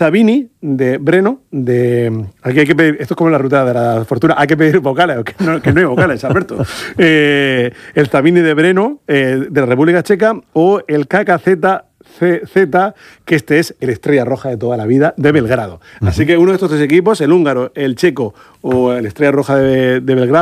Zabini de Breno, aquí hay que pedir, esto es como la ruta de la fortuna, hay que pedir vocales, que no hay vocales, Alberto. El Zabini de Breno, de la República Checa, o el KKZ, que este es el Estrella Roja de toda la vida, de Belgrado. Así que uno de estos tres equipos, el húngaro, el checo o el Estrella Roja de Belgrado,